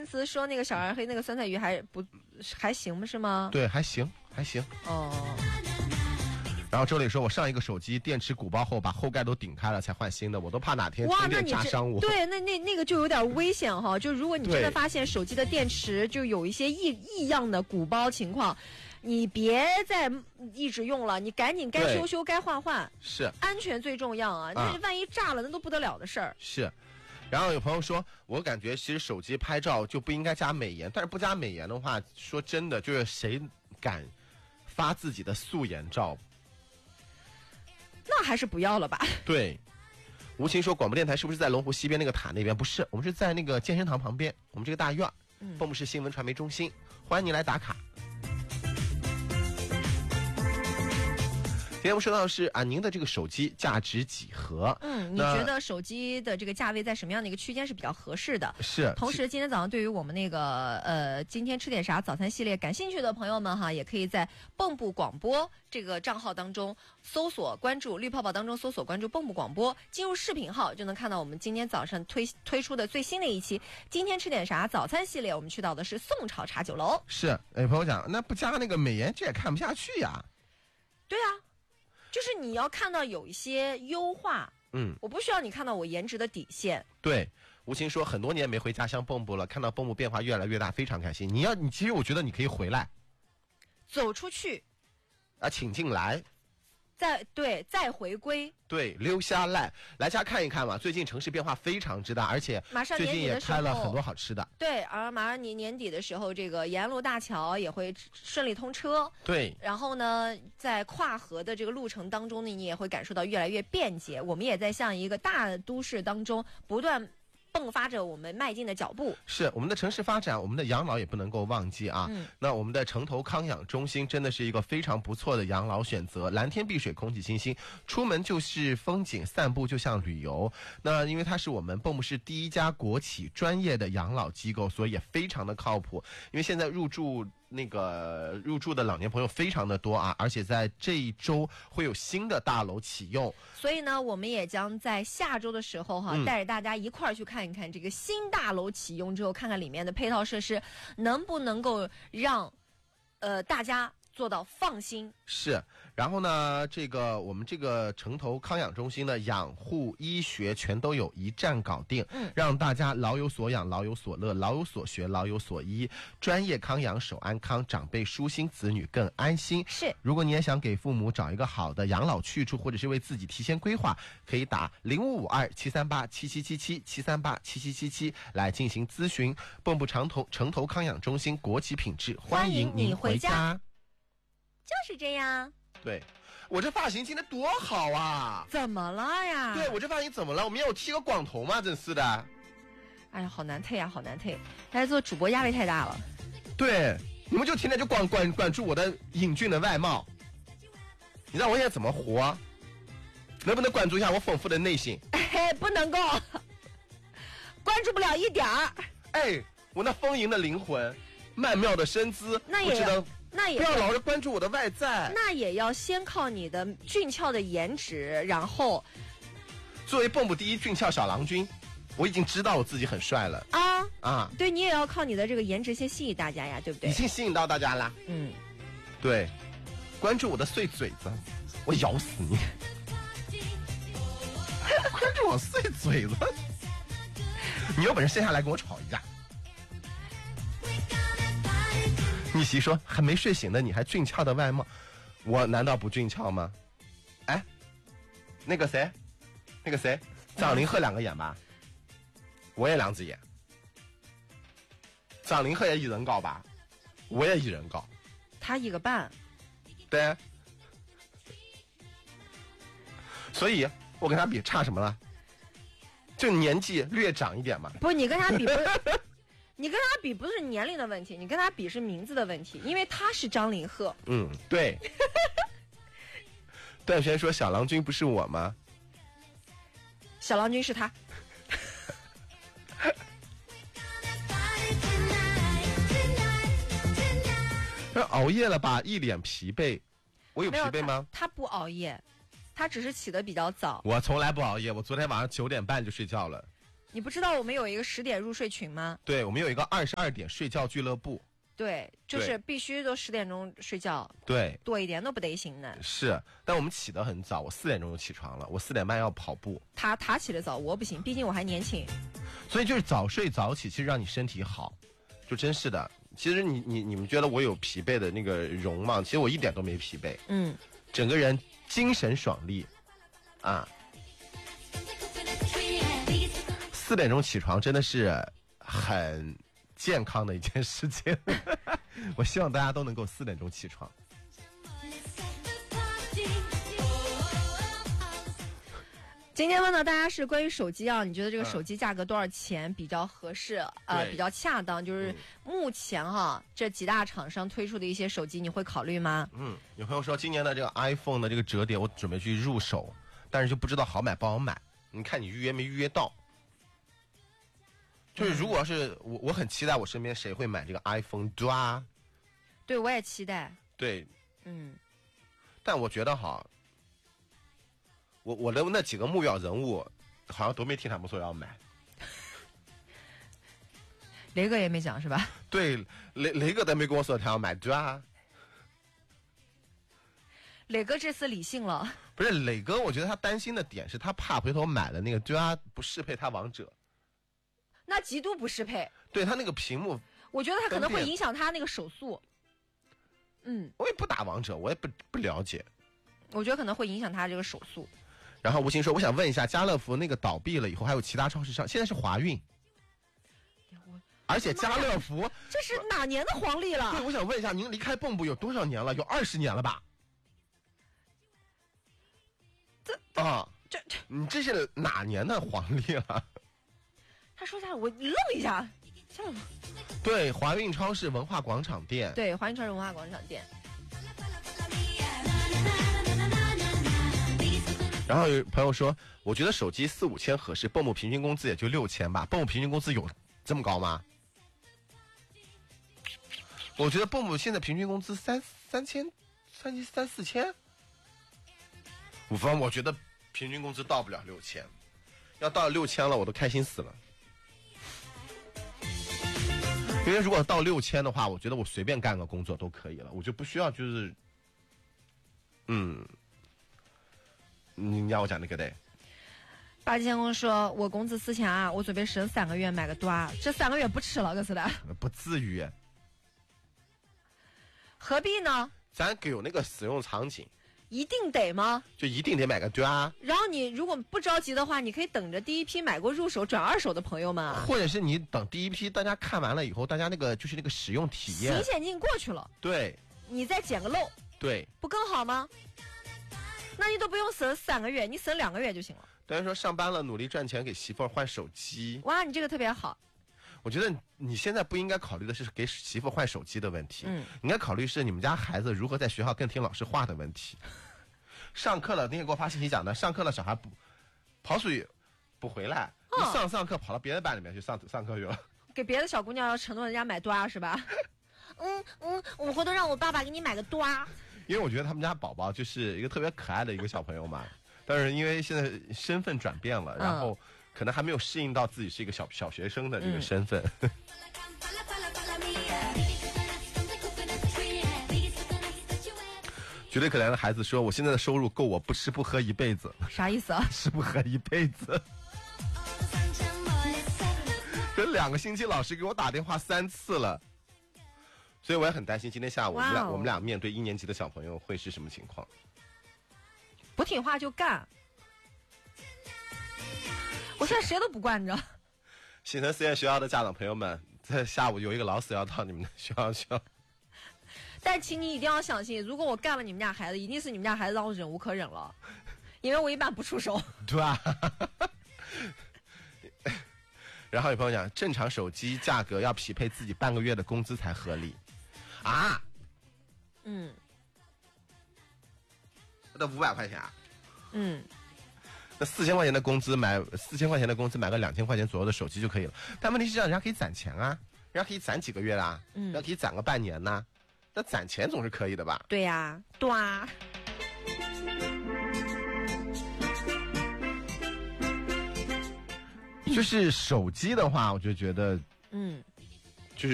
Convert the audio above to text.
新词说那个小二黑那个酸菜鱼还行吗？是吗？ 对，还行。 哦。 然后周磊说，我上一个手机电池鼓包后把后盖都顶开了才换新的，我都怕哪天充电扎伤我。 对，那个就有点危险哈。就如果你真的发现手机的电池就有一些异样的鼓包情况，你别再一直用了，你赶紧该修该换。 是， 安全最重要啊！那万一炸了，那都不得了的事儿。 是。然后有朋友说，我感觉其实手机拍照就不应该加美颜，但是不加美颜的话，说真的，就是谁敢发自己的素颜照？ 那还是不要了吧。 对，吴琴说，广播电台是不是在龙湖西边那个塔那边？不是，我们是在那个健身堂旁边，我们这个大院，蚌埠市新闻传媒中心，欢迎您来打卡。今天我们说到的是您的这个手机价值几何？ 你觉得手机的这个价位在什么样的一个区间是比较合适的？ 是。 同时，今天早上对于我们那个今天吃点啥早餐系列感兴趣的朋友们哈，也可以在蚌埠广播这个账号当中搜索关注绿泡泡当中搜索关注蚌埠广播，进入视频号就能看到我们今天早上推出的最新的一期今天吃点啥早餐系列。我们去到的是宋朝茶酒楼。 是，朋友讲，那不加那个美颜这也看不下去呀。 对啊。就是你要看到有一些优化，我不需要你看到我颜值的底线。 对，吴琴说很多年没回家乡蚌埠了，看到蚌埠变化越来越大，非常开心。你其实我觉得你可以回来， 走出去， 请进来， 再回归， 对，留下来家看一看嘛。最近城市变化非常之大，而且最近也开了很多好吃的。 对，而马上年底的时候，这个延安路大桥也会顺利通车。 对， 然后呢，在跨河的这个路程当中呢，你也会感受到越来越便捷。我们也在向一个大都市当中不断迸发着我们迈进的脚步。 是，我们的城市发展，我们的养老也不能够忘记啊。那我们的城头康养中心真的是一个非常不错的养老选择，蓝天碧水，空气清新，出门就是风景，散步就像旅游。那因为它是我们蚌埠市第一家国企专业的养老机构，所以也非常的靠谱。因为现在入住的老年朋友非常的多啊，而且在这一周会有新的大楼启用， 所以呢，我们也将在下周的时候带着大家一块儿去看一看这个新大楼启用之后，看看里面的配套设施能不能够让大家做到放心。 是，然后呢，我们这个城头康养中心的养护医学全都有一站搞定，让大家老有所养，老有所乐，老有所学，老有所依，专业康养，守安康，长辈舒心，子女更安心。 是， 如果你也想给父母找一个好的养老去处，或者是为自己提前规划，可以打0552-738-7777 来进行咨询。蚌埠城头康养中心，国企品质，欢迎您回家。 就是这样。 对，我这发型今天多好啊！ 怎么了呀？ 对，我这发型怎么了？我明天我剃个光头嘛，真是的。 哎呀，好难退啊，好难退！大家做主播压力太大了。 对，你们就天天就关注我的英俊的外貌，你让我现在怎么活？能不能关注一下我丰富的内心？ 不能够，关注不了一点儿。 我那丰盈的灵魂，曼妙的身姿， 那也不要老是关注我的外在， 那也要先靠你的俊俏的颜值，然后作为蚌埠第一俊俏小郎君，我已经知道我自己很帅了啊！ 对，你也要靠你的这个颜值先吸引大家呀，对不对？ 已经吸引到大家了。对，关注我的碎嘴子，我咬死你！关注我碎嘴子，你有本事线下来跟我吵一架。你媳说还没睡醒的你还俊俏的外貌，我难道不俊俏吗？那个谁，张凌赫2个眼吧，我也2只眼。张凌赫也1人高吧，我也1人高， 他1个半。 对，所以我跟他比差什么了？就年纪略长一点嘛。 不，你跟他比不是你跟他比不是年龄的问题，你跟他比是名字的问题，因为他是张凌赫。 对。段轩说小郎君不是我吗？ 小郎君是他。 熬夜了吧，一脸疲惫。我有疲惫吗？ 他不熬夜，他只是起得比较早。 我从来不熬夜，我昨天晚上9点半就睡觉了。 你不知道我们有一个10点入睡群吗？ 对，我们有一个22点睡觉俱乐部。 对，就是必须都10点钟睡觉。 对， 多一点都不得行的。 是，但我们起得很早，我4点钟就起床了，我4点半要跑步。 他起得早，我不行，毕竟我还年轻。 所以就是早睡早起，其实让你身体好，就真是的。其实你们觉得我有疲惫的那个容貌，其实我一点都没疲惫。整个人精神爽利，啊。4点钟起床真的是很健康的一件事情。我希望大家都能够4点钟起床。 今天问到大家是关于手机啊，你觉得这个手机价格多少钱比较合适？比较恰当？就是目前这几大厂商推出的一些手机，你会考虑吗？ 有朋友说今年的这个 iPhone 的这个折叠，我准备去入手，但是就不知道好买不好买。你看你预约没预约到？就是如果是我很期待我身边谁会买这个 iPhone 12。 对，我也期待。 对，但我觉得我的那几个目标人物好像都没听他们说要买。 雷哥也没讲是吧？ 对，雷哥都没跟我说他要买，对啊。 磊哥这次理性了。 不是磊哥，我觉得他担心的点是他怕回头买了那个对啊不适配他王者。 那极度不适配。 对他那个屏幕， 我觉得他可能会影响他那个手速。 我也不打王者，我也不了解。 我觉得可能会影响他这个手速。 然后吴昕说，我想问一下，家乐福那个倒闭了以后，还有其他超市上，现在是华运。而且家乐福这是哪年的黄历了？ 对，我想问一下，您离开蚌埠有多少年了？有20年了吧？你这是哪年的黄历了？ 他说下我愣一下， 对，华运超市文化广场店。 对，华运超市文化广场店。 然后有朋友说，我觉得手机4、5千合适，蚌埠平均工资也就6000吧。蚌埠平均工资有这么高吗？我觉得蚌埠现在平均工资3、4千。我觉得平均工资到不了6000，要到6000了，我都开心死了。因为如果到6000的话，我觉得我随便干个工作都可以了，我就不需要就是你让我讲那个得。 八千公说，我工资4000我准备省3个月买个多，这3个月不吃了，可是的。 不至于。 何必呢？ 咱给有那个使用场景。 一定得吗？ 就一定得买个对啊。 然后你如果不着急的话，你可以等着第一批买过入手转2手的朋友们， 或者是你等第一批大家看完了以后，大家那个就是那个使用体验新鲜劲过去了， 对， 你再捡个漏， 对， 不更好吗？那你都不用省3个月，你省2个月就行了。 等于说上班了，努力赚钱给媳妇儿换手机。 哇，你这个特别好。 我觉得你现在不应该考虑的是给媳妇换手机的问题，你应该考虑是你们家孩子如何在学校更听老师话的问题。上课了，那天给我发信息讲的，上课了小孩不跑水不回来，上课跑到别的班里面去上课去了。给别的小姑娘要承诺人家买多是吧？我回头让我爸爸给你买个多。 因为我觉得他们家宝宝就是一个特别可爱的一个小朋友嘛，但是因为现在身份转变了，然后可能还没有适应到自己是一个小学生的这个身份。绝对可怜的孩子说，我现在的收入够我不吃不喝一辈子。 啥意思啊？ 吃不喝一辈子。这2个星期老师给我打电话3次了，所以我也很担心今天下午我们俩面对1年级的小朋友会是什么情况。 不听话就干，我现在谁都不惯着。 新城实验学校的家长朋友们，在下午有一个老师要到你们的学校去。 但请你一定要相信，如果我干了你们家孩子，一定是你们家孩子让我忍无可忍了，因为我一般不出手。 对吧？然后有朋友讲，正常手机价格要匹配自己半个月的工资才合理啊。那500块钱啊。那4000块钱的工资买4000块钱的工资买个2000块钱左右的手机就可以了。但问题是这样，人家可以攒钱啊，人家可以攒几个月啦，人家可以攒个半年呐。那攒钱总是可以的吧？ 对呀，对啊。 就是手机的话，我就觉得，